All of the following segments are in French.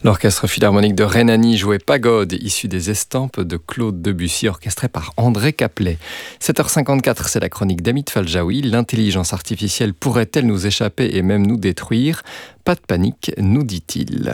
L'Orchestre Philharmonique de Rhénanie jouait Pagode, issu des estampes de Claude Debussy, orchestré par André Caplet. 7h54, c'est la chronique d'Amit Faljaoui. L'intelligence artificielle pourrait-elle nous échapper et même nous détruire ? Pas de panique, nous dit-il.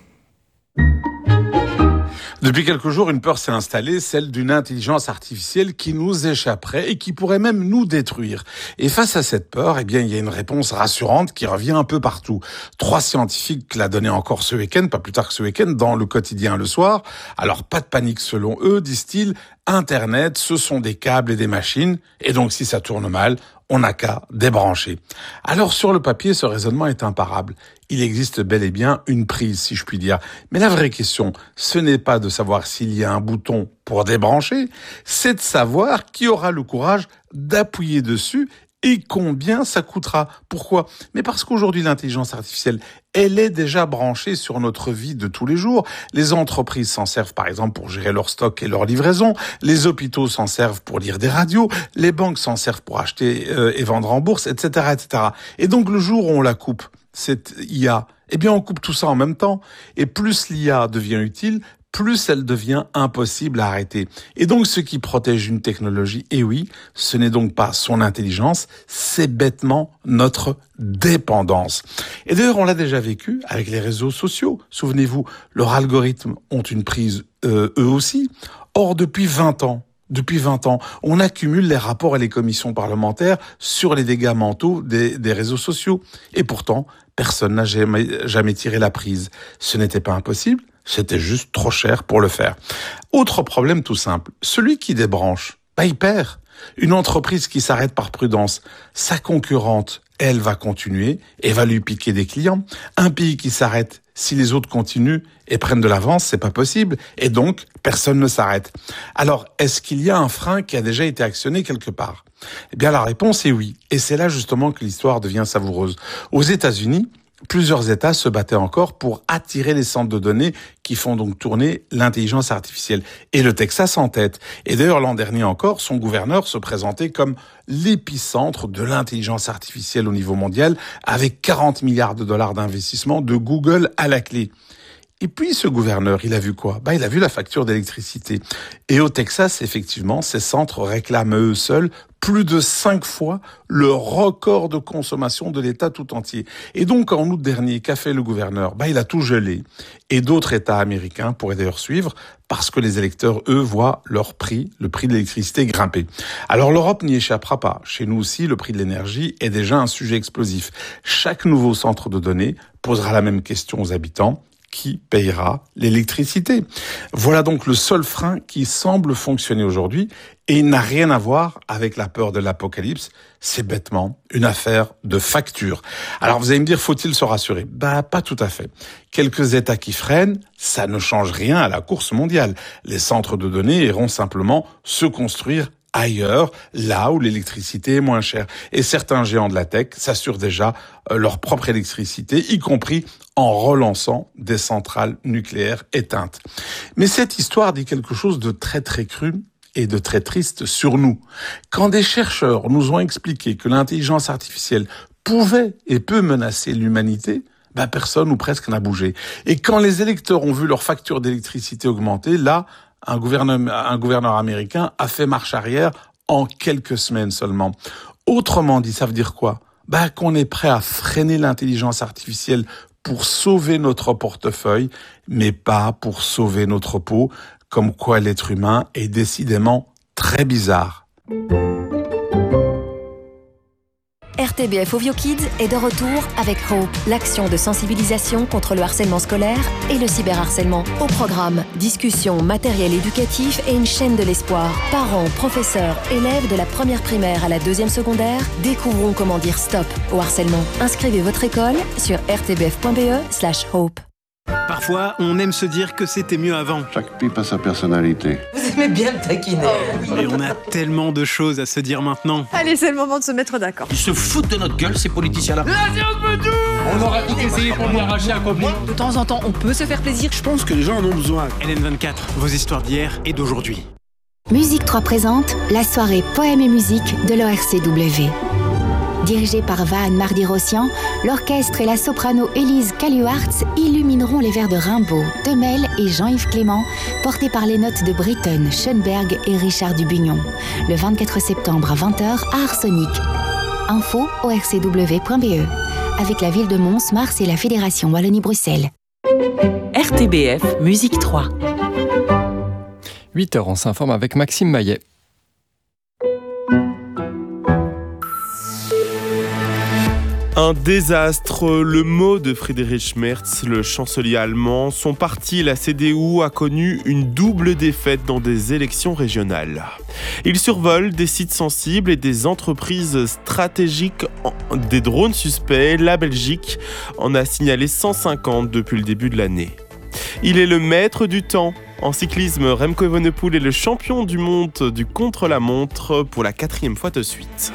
Depuis quelques jours, une peur s'est installée, celle d'une intelligence artificielle qui nous échapperait et qui pourrait même nous détruire. Et face à cette peur, il y a une réponse rassurante qui revient un peu partout. 3 scientifiques l'a donné encore ce week-end, pas plus tard que ce week-end, dans le quotidien Le Soir. Alors, pas de panique selon eux, disent-ils. Internet, ce sont des câbles et des machines. Et donc, si ça tourne mal, on n'a qu'à débrancher. Alors, sur le papier, ce raisonnement est imparable. Il existe bel et bien une prise, si je puis dire. Mais la vraie question, ce n'est pas de savoir s'il y a un bouton pour débrancher, c'est de savoir qui aura le courage d'appuyer dessus et combien ça coûtera. Pourquoi ? Mais parce qu'aujourd'hui, l'intelligence artificielle, elle est déjà branchée sur notre vie de tous les jours. Les entreprises s'en servent par exemple pour gérer leur stock et leur livraison. Les hôpitaux s'en servent pour lire des radios. Les banques s'en servent pour acheter et vendre en bourse, etc., etc. Et donc le jour où on la coupe, cette IA, on coupe tout ça en même temps. Et plus l'IA devient utile, plus elle devient impossible à arrêter. Et donc, ce qui protège une technologie, ce n'est donc pas son intelligence, c'est bêtement notre dépendance. Et d'ailleurs, on l'a déjà vécu avec les réseaux sociaux. Souvenez-vous, leurs algorithmes ont une prise, eux aussi. Or, depuis 20 ans, on accumule les rapports et les commissions parlementaires sur les dégâts mentaux des réseaux sociaux. Et pourtant, personne n'a jamais tiré la prise. Ce n'était pas impossible, c'était juste trop cher pour le faire. Autre problème tout simple, celui qui débranche, il perd. Une entreprise qui s'arrête par prudence, sa concurrente, elle va continuer et va lui piquer des clients. Un pays qui s'arrête, si les autres continuent et prennent de l'avance, c'est pas possible. Et donc, personne ne s'arrête. Alors, est-ce qu'il y a un frein qui a déjà été actionné quelque part ? La réponse est oui. Et c'est là justement que l'histoire devient savoureuse. Aux États-Unis, plusieurs États se battaient encore pour attirer les centres de données qui font donc tourner l'intelligence artificielle. Et le Texas en tête. Et d'ailleurs, l'an dernier encore, son gouverneur se présentait comme l'épicentre de l'intelligence artificielle au niveau mondial, avec 40 milliards de dollars d'investissement de Google à la clé. Et puis, ce gouverneur, il a vu quoi ? Il a vu la facture d'électricité. Et au Texas, effectivement, ces centres réclament eux seuls plus de 5 fois le record de consommation de l'État tout entier. Et donc, en août dernier, qu'a fait le gouverneur ? Il a tout gelé. Et d'autres États américains pourraient d'ailleurs suivre, parce que les électeurs, eux, voient le prix de l'électricité grimper. Alors, l'Europe n'y échappera pas. Chez nous aussi, le prix de l'énergie est déjà un sujet explosif. Chaque nouveau centre de données posera la même question aux habitants. Qui payera l'électricité ? Voilà donc le seul frein qui semble fonctionner aujourd'hui et il n'a rien à voir avec la peur de l'apocalypse. C'est bêtement une affaire de facture. Alors vous allez me dire, faut-il se rassurer ? Pas tout à fait. Quelques États qui freinent, ça ne change rien à la course mondiale. Les centres de données iront simplement se construire ailleurs, là où l'électricité est moins chère. Et certains géants de la tech s'assurent déjà leur propre électricité, y compris en relançant des centrales nucléaires éteintes. Mais cette histoire dit quelque chose de très très cru et de très triste sur nous. Quand des chercheurs nous ont expliqué que l'intelligence artificielle pouvait et peut menacer l'humanité, personne ou presque n'a bougé. Et quand les électeurs ont vu leur facture d'électricité augmenter, là, un gouverneur américain a fait marche arrière en quelques semaines seulement. Autrement dit, ça veut dire quoi ? Qu'on est prêt à freiner l'intelligence artificielle pour sauver notre portefeuille, mais pas pour sauver notre peau, comme quoi l'être humain est décidément très bizarre. RTBF Ovio Kids est de retour avec Hope, l'action de sensibilisation contre le harcèlement scolaire et le cyberharcèlement. Au programme, discussions, matériel éducatif et une chaîne de l'espoir. Parents, professeurs, élèves de la première primaire à la deuxième secondaire, découvrons comment dire stop au harcèlement. Inscrivez votre école sur rtbf.be/hope. Parfois, on aime se dire que c'était mieux avant. Chaque pipe a sa personnalité. Vous aimez bien me taquiner. Mais on a tellement de choses à se dire maintenant. Allez, c'est le moment de se mettre d'accord. Ils se foutent de notre gueule, ces politiciens-là. On aura tout essayé pour lui arracher un copain. De temps en temps, on peut se faire plaisir. Je pense que les gens en ont besoin. LN24, vos histoires d'hier et d'aujourd'hui. Musique 3 présente la soirée Poèmes et musique de l'ORCW. Dirigé par Vahan Mardi-Rossian, l'orchestre et la soprano Élise Kaluartz illumineront les vers de Rimbaud, Temel et Jean-Yves Clément, portés par les notes de Britten, Schoenberg et Richard Dubugnon. Le 24 septembre à 20h à Arsenic. Info au rcw.be. Avec la ville de Mons, Mars et la Fédération Wallonie-Bruxelles. RTBF Musique 3. 8h, on s'informe avec Maxime Maillet. Un désastre, le mot de Friedrich Merz, le chancelier allemand. Son parti, la CDU, a connu une double défaite dans des élections régionales. Il survole des sites sensibles et des entreprises stratégiques, des drones suspects. La Belgique en a signalé 150 depuis le début de l'année. Il est le maître du temps. En cyclisme, Remco Evenepoel est le champion du monde du contre-la-montre pour la 4e fois de suite.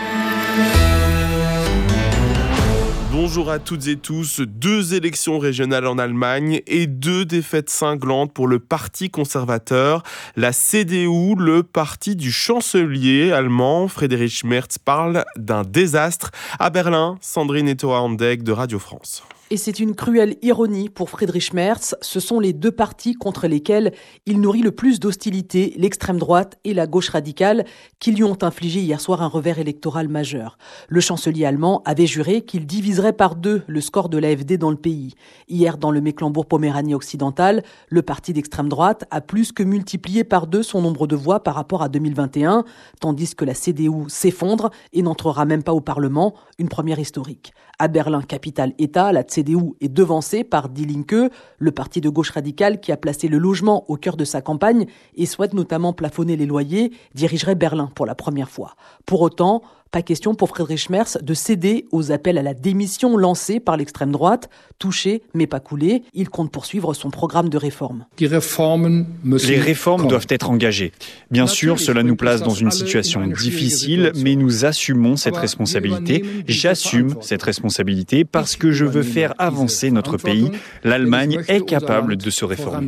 Bonjour à toutes et tous. 2 élections régionales en Allemagne et 2 défaites cinglantes pour le parti conservateur. La CDU, le parti du chancelier allemand, Friedrich Merz, parle d'un désastre. À Berlin, Sandrine Etoa-Handek de Radio France. Et c'est une cruelle ironie pour Friedrich Merz. Ce sont les 2 partis contre lesquels il nourrit le plus d'hostilité, l'extrême droite et la gauche radicale, qui lui ont infligé hier soir un revers électoral majeur. Le chancelier allemand avait juré qu'il diviserait par 2 le score de l'AfD dans le pays. Hier, dans le Mecklembourg-Poméranie occidental, le parti d'extrême droite a plus que multiplié par 2 son nombre de voix par rapport à 2021, tandis que la CDU s'effondre et n'entrera même pas au Parlement, une première historique. À Berlin, capitale-État, la CDU est devancée par Die Linke, le parti de gauche radicale qui a placé le logement au cœur de sa campagne et souhaite notamment plafonner les loyers, dirigerait Berlin pour la première fois. Pour autant, pas question pour Friedrich Merz de céder aux appels à la démission lancés par l'extrême droite. Touché, mais pas coulé, il compte poursuivre son programme de réforme. Les réformes doivent être engagées. Bien sûr, cela nous place dans une situation difficile, mais nous assumons cette responsabilité. J'assume cette responsabilité parce que je veux faire avancer notre pays. L'Allemagne est capable de se réformer.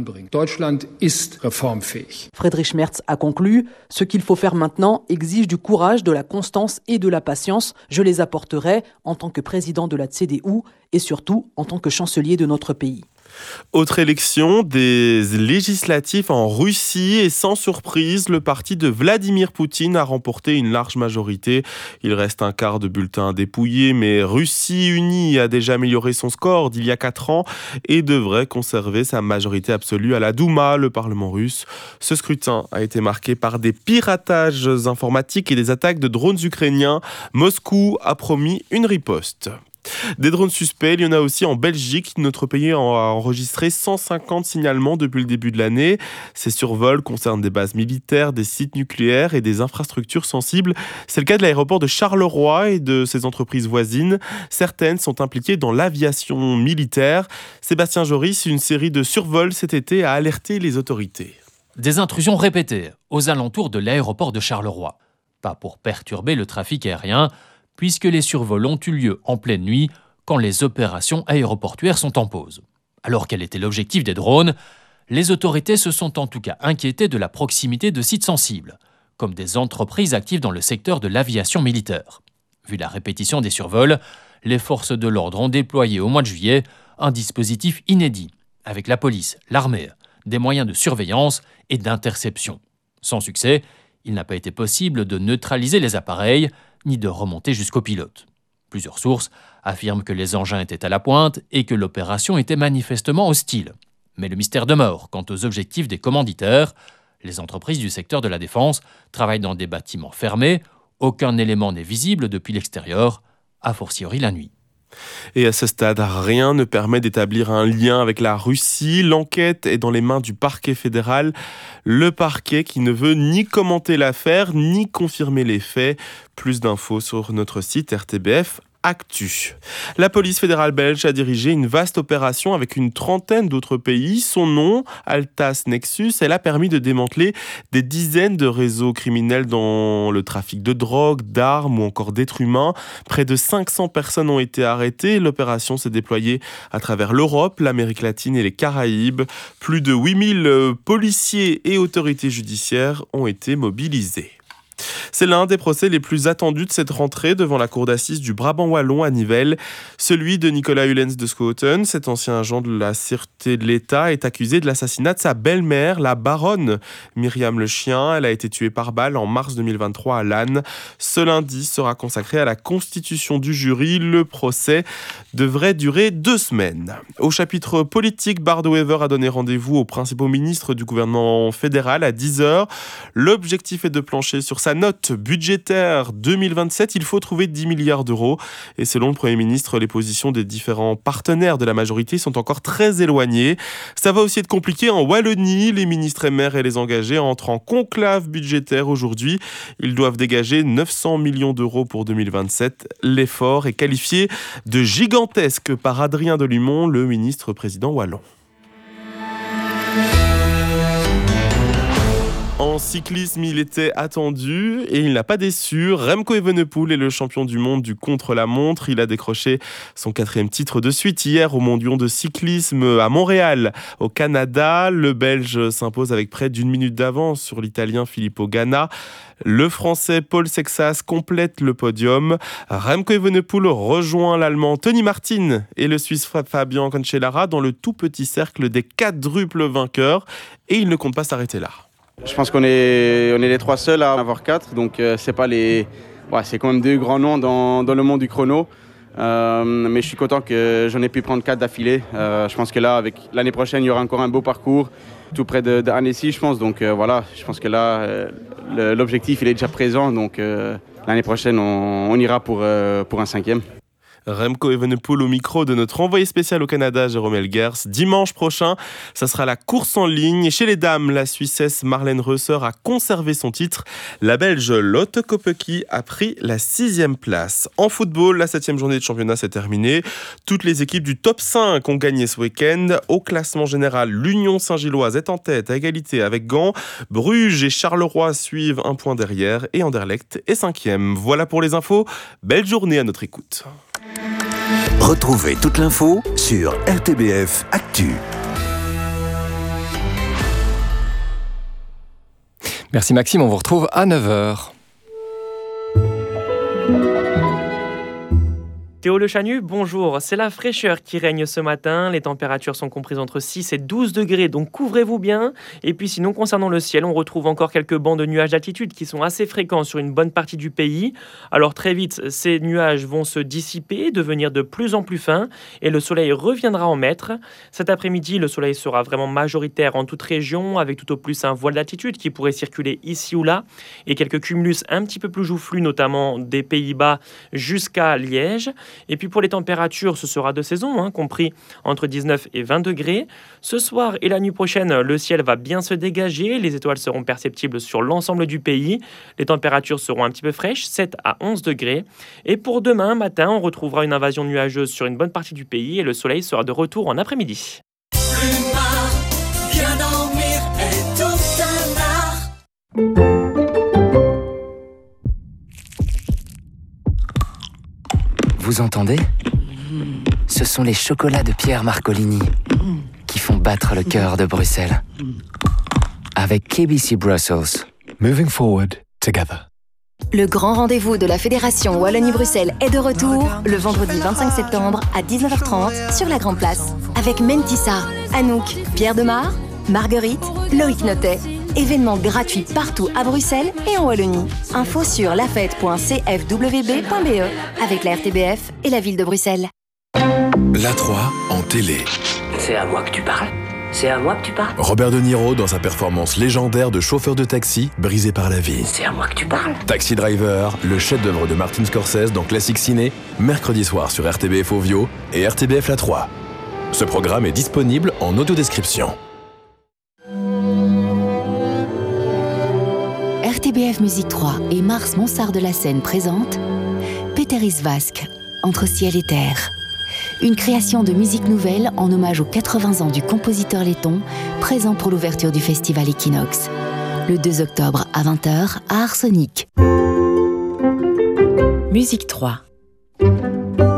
Friedrich Merz a conclu, ce qu'il faut faire maintenant exige du courage, de la constance et de la patience. Je les apporterai en tant que président de la CDU et surtout en tant que chancelier de notre pays. Autre élection, des législatives en Russie et sans surprise, le parti de Vladimir Poutine a remporté une large majorité. Il reste un quart de bulletin dépouillé, mais Russie Unie a déjà amélioré son score d'il y a 4 ans et devrait conserver sa majorité absolue à la Douma, le Parlement russe. Ce scrutin a été marqué par des piratages informatiques et des attaques de drones ukrainiens. Moscou a promis une riposte. Des drones suspects, il y en a aussi en Belgique. Notre pays a enregistré 150 signalements depuis le début de l'année. Ces survols concernent des bases militaires, des sites nucléaires et des infrastructures sensibles. C'est le cas de l'aéroport de Charleroi et de ses entreprises voisines. Certaines sont impliquées dans l'aviation militaire. Sébastien Joris, une série de survols cet été a alerté les autorités. Des intrusions répétées aux alentours de l'aéroport de Charleroi. Pas pour perturber le trafic aérien, puisque les survols ont eu lieu en pleine nuit quand les opérations aéroportuaires sont en pause. Alors quel était l'objectif des drones ? Les autorités se sont en tout cas inquiétées de la proximité de sites sensibles, comme des entreprises actives dans le secteur de l'aviation militaire. Vu la répétition des survols, les forces de l'ordre ont déployé au mois de juillet un dispositif inédit, avec la police, l'armée, des moyens de surveillance et d'interception. Sans succès, il n'a pas été possible de neutraliser les appareils, ni de remonter jusqu'au pilote. Plusieurs sources affirment que les engins étaient à la pointe et que l'opération était manifestement hostile. Mais le mystère demeure quant aux objectifs des commanditaires. Les entreprises du secteur de la défense travaillent dans des bâtiments fermés. Aucun élément n'est visible depuis l'extérieur, a fortiori la nuit. Et à ce stade, rien ne permet d'établir un lien avec la Russie. L'enquête est dans les mains du parquet fédéral. Le parquet qui ne veut ni commenter l'affaire, ni confirmer les faits. Plus d'infos sur notre site RTBF Actu. La police fédérale belge a dirigé une vaste opération avec une trentaine d'autres pays. Son nom, Altas Nexus, elle a permis de démanteler des dizaines de réseaux criminels dans le trafic de drogue, d'armes ou encore d'êtres humains. Près de 500 personnes ont été arrêtées. L'opération s'est déployée à travers l'Europe, l'Amérique latine et les Caraïbes. Plus de 8000 policiers et autorités judiciaires ont été mobilisés. C'est l'un des procès les plus attendus de cette rentrée devant la cour d'assises du Brabant wallon à Nivelles. Celui de Nicolas Hullens de Schoten, cet ancien agent de la sûreté de l'État, est accusé de l'assassinat de sa belle-mère, la baronne Myriam Le Chien. Elle a été tuée par balle en mars 2023 à Lannes. Ce lundi sera consacré à la constitution du jury. Le procès devrait durer 2 semaines. Au chapitre politique, Bardo Wever a donné rendez-vous aux principaux ministres du gouvernement fédéral à 10h. L'objectif est de plancher sur sa note budgétaire 2027. Il faut trouver 10 milliards d'euros. Et selon le Premier ministre, les positions des différents partenaires de la majorité sont encore très éloignées. Ça va aussi être compliqué en Wallonie. Les ministres et maires et les engagés entrent en conclave budgétaire aujourd'hui. Ils doivent dégager 900 millions d'euros pour 2027. L'effort est qualifié de gigantesque par Adrien Delumont, le ministre-président wallon. En cyclisme, il était attendu et il n'a pas déçu. Remco Evenepoel est le champion du monde du contre-la-montre. Il a décroché son 4e titre de suite hier au mondial de cyclisme à Montréal, au Canada. Le Belge s'impose avec près d'1 minute d'avance sur l'Italien Filippo Ganna. Le Français Paul Sexas complète le podium. Remco Evenepoel rejoint l'Allemand Tony Martin et le Suisse Fabian Cancellara dans le tout petit cercle des quadruples vainqueurs. Et il ne compte pas s'arrêter là. Je pense qu'on est les 3 seuls à en avoir 4, donc c'est pas c'est quand même 2 grands noms dans le monde du chrono. Mais je suis content que j'en ai pu prendre 4 d'affilée. Je pense que là, avec l'année prochaine, il y aura encore un beau parcours, tout près de Annecy, je pense. Donc je pense que là, l'objectif il est déjà présent. Donc l'année prochaine, on ira pour un 5e. Remco Evenepoel au micro de notre envoyé spécial au Canada, Jérôme Elgers. Dimanche prochain, ça sera la course en ligne. Et chez les dames, la Suissesse Marlène Reusser a conservé son titre. La Belge Lotte Kopecky a pris la 6e place. En football, la 7e journée de championnat s'est terminée. Toutes les équipes du top 5 ont gagné ce week-end. Au classement général, l'Union Saint-Gilloise est en tête à égalité avec Gand. Bruges et Charleroi suivent 1 point derrière et Anderlecht est 5e. Voilà pour les infos. Belle journée à notre écoute. Retrouvez toute l'info sur RTBF Actu. Merci Maxime, on vous retrouve à 9h. Théo Le Chanu, bonjour. C'est la fraîcheur qui règne ce matin. Les températures sont comprises entre 6 et 12 degrés, donc couvrez-vous bien. Et puis sinon, concernant le ciel, on retrouve encore quelques bancs de nuages d'altitude qui sont assez fréquents sur une bonne partie du pays. Alors très vite, ces nuages vont se dissiper, devenir de plus en plus fins et le soleil reviendra en maître. Cet après-midi, le soleil sera vraiment majoritaire en toute région, avec tout au plus un voile d'altitude qui pourrait circuler ici ou là et quelques cumulus un petit peu plus joufflus, notamment des Pays-Bas jusqu'à Liège. Et puis pour les températures, ce sera de saison, compris entre 19 et 20 degrés. Ce soir et la nuit prochaine, le ciel va bien se dégager. Les étoiles seront perceptibles sur l'ensemble du pays. Les températures seront un petit peu fraîches, 7 à 11 degrés. Et pour demain matin, on retrouvera une invasion nuageuse sur une bonne partie du pays et le soleil sera de retour en après-midi. Bien dormir est tout un art. Vous entendez ? Ce sont les chocolats de Pierre Marcolini qui font battre le cœur de Bruxelles. Avec KBC Brussels. Moving forward together. Le grand rendez-vous de la Fédération Wallonie-Bruxelles est de retour le vendredi 25 septembre à 19h30 sur la Grande Place. Avec Mentissa, Anouk, Pierre Demar, Marguerite, Loïc Notet. Événement gratuit partout à Bruxelles et en Wallonie. Info sur lafête.cfwb.be avec la RTBF et la ville de Bruxelles. La 3 en télé. C'est à moi que tu parles ? C'est à moi que tu parles ? Robert De Niro dans sa performance légendaire de chauffeur de taxi brisé par la vie. C'est à moi que tu parles ? Taxi Driver, le chef-d'œuvre de Martin Scorsese dans Classic Ciné, mercredi soir sur RTBF Ovio et RTBF La 3. Ce programme est disponible en audiodescription. RTBF Musique 3 et Mars Monsard de la Seine présentent Peteris Vasque, Entre ciel et terre. Une création de musique nouvelle en hommage aux 80 ans du compositeur letton, présent pour l'ouverture du festival Equinox. Le 2 octobre à 20h à Arsenic. Musique 3.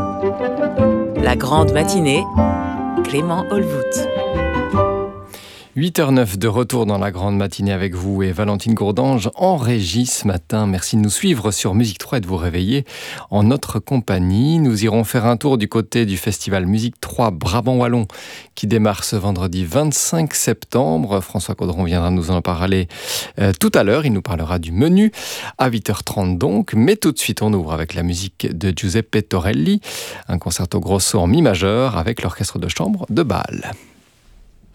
La grande matinée, Clément Holvout. 8h09 de retour dans la grande matinée avec vous et Valentine Gourdange en régie ce matin. Merci de nous suivre sur Musique 3 et de vous réveiller en notre compagnie. Nous irons faire un tour du côté du festival Musique 3 Brabant Wallon qui démarre ce vendredi 25 septembre. François Caudron viendra nous en parler tout à l'heure. Il nous parlera du menu à 8h30 donc. Mais tout de suite, on ouvre avec la musique de Giuseppe Torelli, un concerto grosso en mi majeur avec l'orchestre de chambre de Bâle.